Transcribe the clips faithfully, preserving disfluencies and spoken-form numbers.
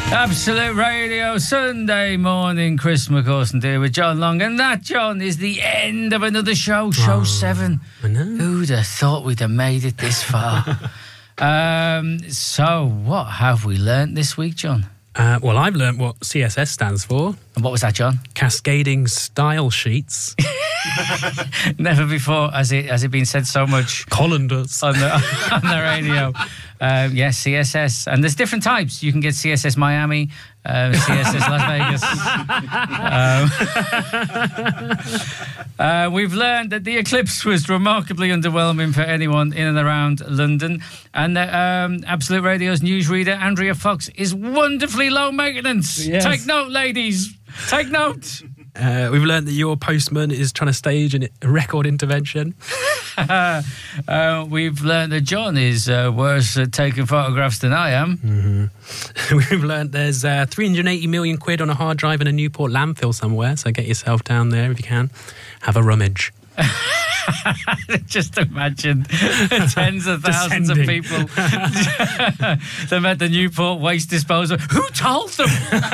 Absolute Radio, Sunday morning. Chris McCausland here with John Long. And that, John, is the end of another show, show oh, seven. I know. Who'd have thought we'd have made it this far? um, so, what have we learnt this week, John? Uh, well, I've learnt what C S S stands for. And what was that, John? Cascading Style Sheets. Never before has it has it been said so much. Colanders on the on the radio. Um, yes, C S S, and there's different types. You can get C S S Miami, um, C S S Las Vegas. um, uh, we've learned that the eclipse was remarkably underwhelming for anyone in and around London, and that um, Absolute Radio's newsreader Andrea Fox is wonderfully low maintenance. Yes. Take note, ladies. Take note. Uh, we've learned that your postman is trying to stage a record intervention. uh, we've learned that John is uh, worse at taking photographs than I am. Mm-hmm. We've learned there's uh, three hundred eighty million quid on a hard drive in a Newport landfill somewhere, so get yourself down there if you can. Have a rummage. Just imagine tens of thousands Descending. of people. They're at the Newport waste disposal. Who told them?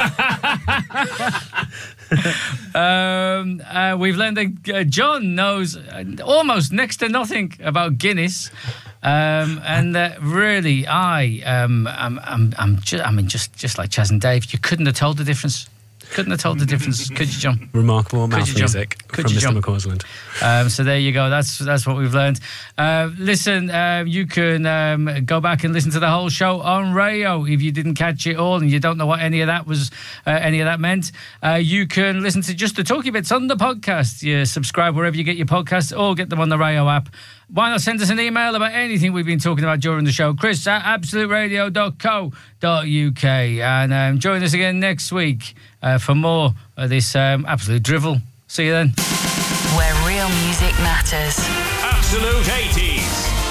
um, uh, we've learned that uh, John knows almost next to nothing about Guinness. Um, and uh, really, I, um, I'm, I'm, I'm just, I mean, just, just like Chaz and Dave, you couldn't have told the difference. Couldn't have told the difference, could you, John? Remarkable mouth music could from you, Mister John? McCausland. Um, so there you go. That's that's what we've learned. Uh, listen, uh, you can um, go back and listen to the whole show on Rayo if you didn't catch it all and you don't know what any of that was, uh, any of that meant. Uh, you can listen to just the talkie bits on the podcast. You subscribe wherever you get your podcasts, or get them on the Rayo app. Why not send us an email about anything we've been talking about during the show? Chris at absolute radio dot co dot uk. And um, join us again next week uh, for more of this um, absolute drivel. See you then. Where real music matters. Absolute eighties.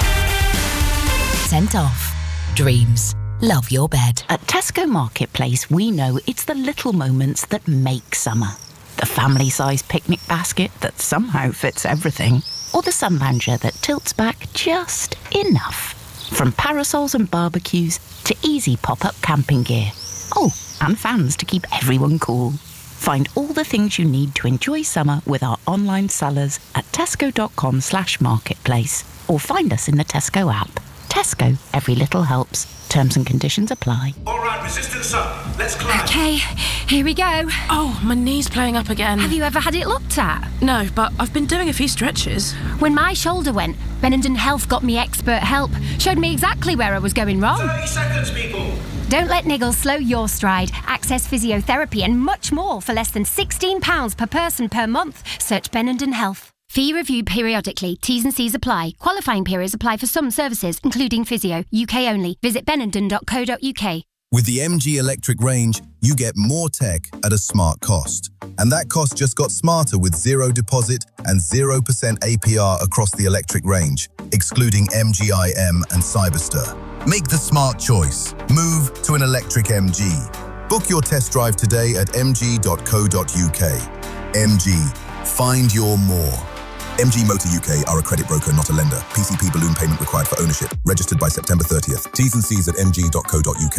Sent off. Dreams. Love your bed. At Tesco Marketplace, we know it's the little moments that make summer. The family-sized picnic basket that somehow fits everything. Or the sun lounger that tilts back just enough. From parasols and barbecues to easy pop-up camping gear. Oh, and fans to keep everyone cool. Find all the things you need to enjoy summer with our online sellers at tesco.com slash marketplace. Or find us in the Tesco app. Tesco, every little helps. Terms and conditions apply. All right, resistance up. Let's climb. Okay, here we go. Oh, my knee's playing up again. Have you ever had it looked at? No, but I've been doing a few stretches. When my shoulder went, Benenden Health got me expert help. Showed me exactly where I was going wrong. thirty seconds, people. Don't let niggles slow your stride. Access physiotherapy and much more for less than sixteen pounds per person per month. Search Benenden Health. Fee reviewed periodically. T's and C's apply. Qualifying periods apply for some services, including physio. U K only. Visit benenden dot co dot uk. With the M G Electric range, you get more tech at a smart cost. And that cost just got smarter with zero deposit and zero percent A P R across the electric range, excluding M G I M and Cyberstir. Make the smart choice. Move to an electric M G. Book your test drive today at m g dot co dot uk. M G. Find your more. M G Motor U K are a credit broker, not a lender. P C P balloon payment required for ownership. Registered by September thirtieth. T's and C's at m g dot co dot uk.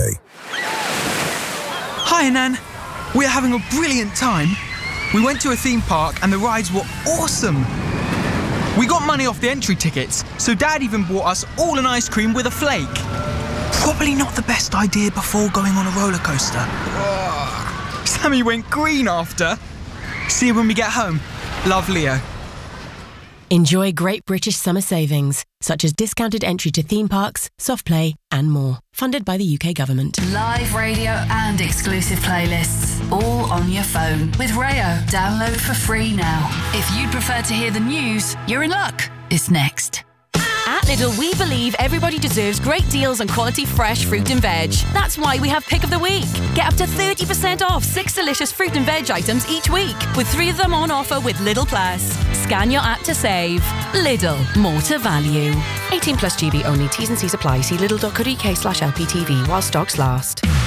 Hi, Nan. We're having a brilliant time. We went to a theme park and the rides were awesome. We got money off the entry tickets, so Dad even bought us all an ice cream with a flake. Probably not the best idea before going on a roller coaster. Ugh. Sammy went green after. See you when we get home. Love, Leo. Enjoy great British summer savings, such as discounted entry to theme parks, soft play and more. Funded by the U K government. Live radio and exclusive playlists, all on your phone. With Rayo, download for free now. If you'd prefer to hear the news, you're in luck. It's next. At Lidl, we believe everybody deserves great deals on quality fresh fruit and veg. That's why we have Pick of the Week. Get up to thirty percent off six delicious fruit and veg items each week, with three of them on offer with Lidl Plus. Scan your app to save. Lidl, more to value. eighteen plus G B only. T's and C's apply. See lidl dot co dot uk slash L P T V while stocks last.